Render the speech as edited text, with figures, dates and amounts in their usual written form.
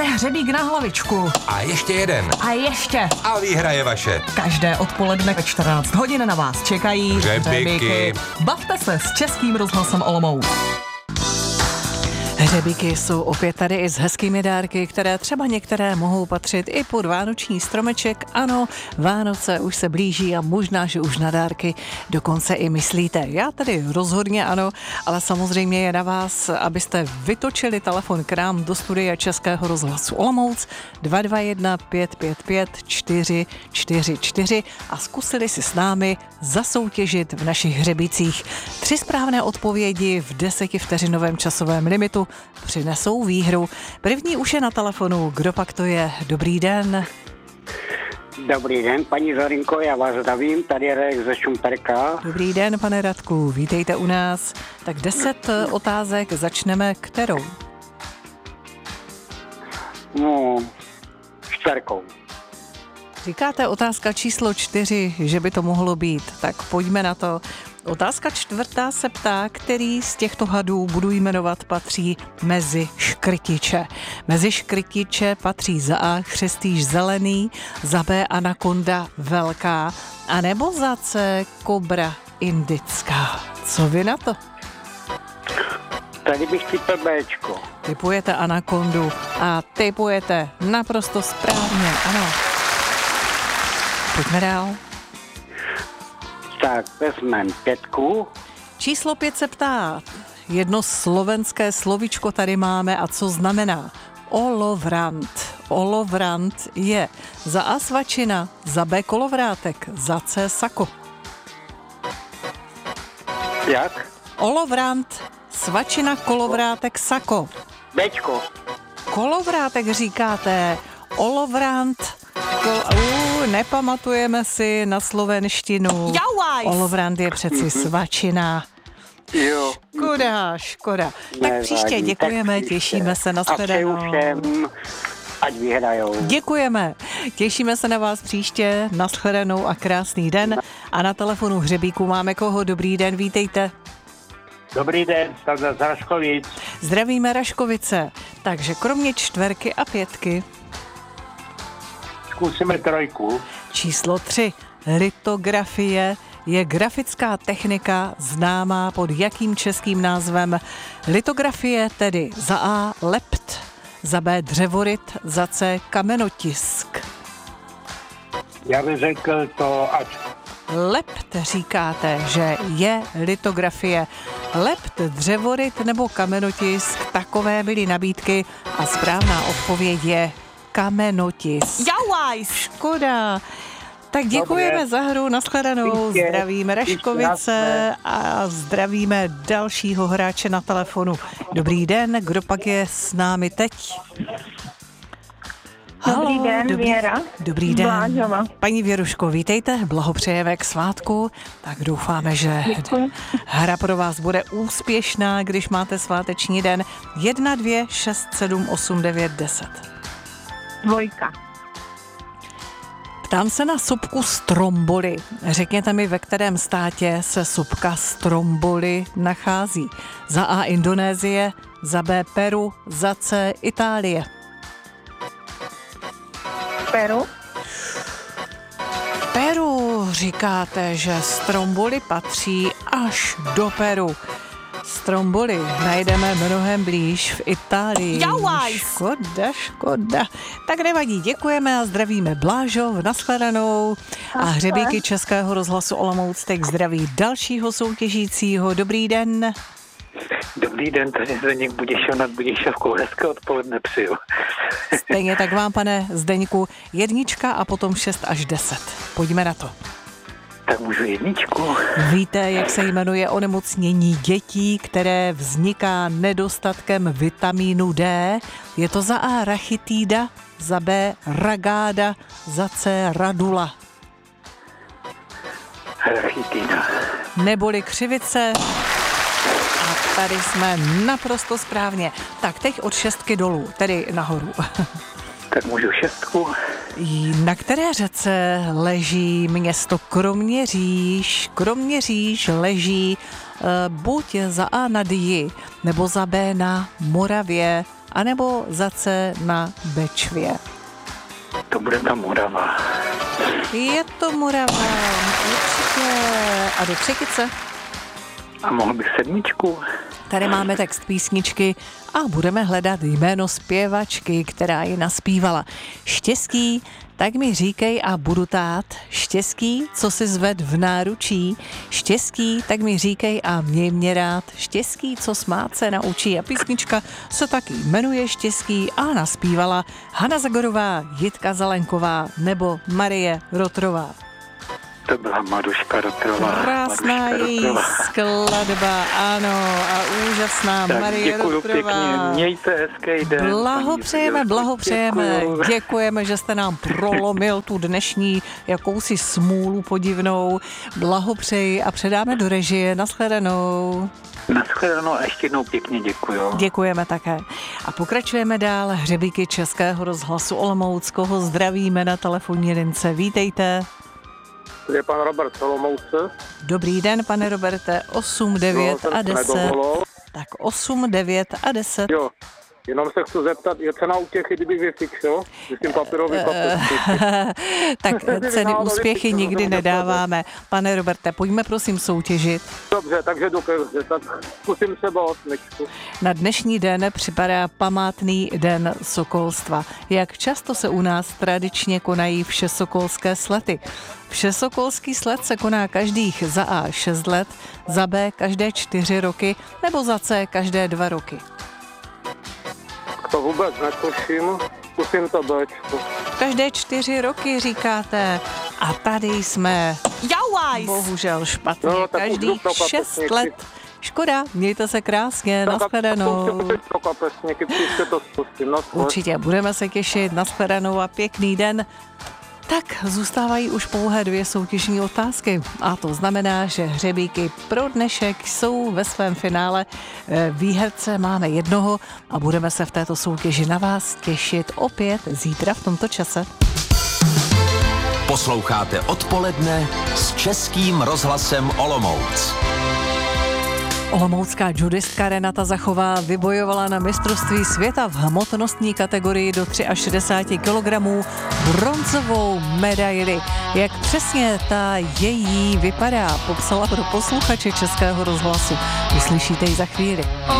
Máte hřebík na hlavičku. A ještě jeden. A ještě. A výhra je vaše. Každé odpoledne ve 14 hodin na vás čekají Hřebíky. Bavte se s Českým rozhlasem Olomouc. Hřebíky jsou opět tady i s hezkými dárky, které třeba některé mohou patřit i pod vánoční stromeček. Ano, Vánoce už se blíží a možná, že už na dárky dokonce i myslíte. Já tady rozhodně ano, ale samozřejmě je na vás, abyste vytočili telefon k nám do studia Českého rozhlasu Olomouc 221 555 444 a zkusili si s námi zasoutěžit v našich hřebících. 3 správné odpovědi v 10vteřinovém časovém limitu přinesou výhru. První už je na telefonu. Kdo pak to je? Dobrý den. Dobrý den, paní Zorinko, já vás zdravím, tady je Radek ze Šumperka. Dobrý den, pane Radku, vítejte u nás. Tak 10 otázek, začneme kterou? No, 4. Říkáte otázka číslo 4, že by to mohlo být, tak pojďme na to. Otázka 4. se ptá, který z těchto hadů budu jmenovat patří mezi škrtiče. Mezi škrtiče patří za A chřestýš zelený, za B anakonda velká, anebo za C kobra indická. Co vy na to? Tady bych typl Bčko. Typujete anakondu a typujete naprosto správně, ano. Pojďme dál. Tak, vezmeme 5. Číslo 5 se ptá, jedno slovenské slovíčko tady máme a co znamená? Olovrant. Olovrant je za A svačina, za B kolovrátek, za C sako. Jak? Olovrant, svačina, kolovrátek, sako. Bčko. Kolovrátek říkáte, olovrant, nepamatujeme si na slovenštinu. Olovrant je přeci svačina. Jo. Škoda. Tak příště děkujeme, těšíme se na shledanou. A přeju všem, ať vyhrajou. Děkujeme, těšíme se na vás příště, na shledanou a krásný den. A na telefonu hřebíku máme koho? Dobrý den, vítejte. Dobrý den, z Raškovic. Zdravíme Raškovice. Takže kromě 4 a 5. Zkusíme 3. Číslo 3. Litografie je grafická technika známá pod jakým českým názvem? Litografie tedy za A lept, za B dřevoryt, za C kamenotisk. Já bych řekl to Ačko. Lept říkáte, že je litografie. Lept, dřevoryt nebo kamenotisk, takové byly nabídky a správná odpověď je kamenotisk. Škoda. Tak děkujeme za hru, nashledanou, zdravíme Raškovice a zdravíme dalšího hráče na telefonu. Dobrý den, kdo pak je s námi teď? Dobrý den, Věra. Dobrý den. Blážova. Paní Věruško, vítejte, blahopřejeme k svátku, tak doufáme, že hra pro vás bude úspěšná, když máte sváteční den. 1, 2, 6, 7, 8, 9, 10. 2. Ptám se na sopku Stromboli. Řekněte mi, ve kterém státě se sopka Stromboli nachází. Za A Indonésie, za B Peru, za C Itálie. Peru. Peru, říkáte, že Stromboli patří až do Peru. Stromboli najdeme mnohem blíž v Itálii. Škoda. Tak nevadí, děkujeme a zdravíme Blážov, nashledanou. A hřebíky Českého rozhlasu Olomouc teď zdraví dalšího soutěžícího. Dobrý den. Dobrý den, tady Zdeněk Budišov nad Budišovkou. Hezké odpoledne přeju. Stejně tak vám, pane Zdeňku, 1 a potom 6 až 10. Pojďme na to. Tak můžu 1. Víte, jak se jmenuje onemocnění dětí, které vzniká nedostatkem vitamínu D? Je to za A rachitída, za B ragáda, za C radula. Rachitída. Neboli křivice. A tady jsme naprosto správně. Tak teď od 6 dolů, tedy nahoru. Tak můžu 6. Na které řece leží město Kroměříž? Kroměříž leží buď za A na Dyji, nebo za B na Moravě. anebo za C na Bečvě. To bude ta Morava. Je to Morava, určitě. A do třetice? A mohl bych 7? Tady máme text písničky a budeme hledat jméno zpěvačky, která ji naspívala. Štěstí, tak mi říkej a budu tát. Štěstí, co si zved v náručí. Štěstí, tak mi říkej a měj mě rád. Štěstí, co smát se naučí. A písnička se taky jmenuje Štěstí a naspívala Hana Zagorová, Jitka Zelenková nebo Marie Rotrová. To byla Maruška Rotrová. Krásná její skladba, ano, a úžasná Tak Marie děkuju Rotrová. pěkně, mějte hezký den. Blahopřejeme. Děkuju. Děkujeme, že jste nám prolomil tu dnešní jakousi smůlu podivnou. Blahopřeji a předáme do režie. Nashledanou. Naschledanou a ještě jednou pěkně děkuju. Děkujeme také. A pokračujeme dál. Hřebíky Českého rozhlasu Olomouc. Koho zdravíme na telefonní lince. Vítejte. Je pan Robert Solomouce. Dobrý den, pane Roberte. 8, 9 a 10. Tak 8, 9 a 10. Jo, jenom se chci zeptat, je cena u těch kdyby vyfixil? Myslím papírový papír. Tak ceny úspěchy nikdy nedáváme. Pane Roberte, pojďme prosím soutěžit. Dobře, takže tak zkusím třeba 8. Na dnešní den připadá památný den sokolstva. Jak často se u nás tradičně konají všesokolské slety? Všesokolský slet se koná každých za A 6 let, za B každé 4 roky nebo za C každé 2 roky. To vůbec netuším, zkusím to Bčko. Každé 4 roky říkáte a tady jsme. Jauaj! Bohužel špatně, No, tak každých už 6 let. Škoda, mějte se krásně, nashledanou. Určitě, budeme se těšit, nashledanou a pěkný den. Tak zůstávají už pouhé 2 soutěžní otázky a to znamená, že hřebíky pro dnešek jsou ve svém finále. Výherce máme 1 a budeme se v této soutěži na vás těšit opět zítra v tomto čase. Posloucháte Odpoledne s Českým rozhlasem Olomouc. Olomoucká judistka Renata Zachová vybojovala na mistrovství světa v hmotnostní kategorii do 63 kg bronzovou medaili. Jak přesně ta její vypadá, popsala pro posluchače Českého rozhlasu. Vyslyšíte ji za chvíli.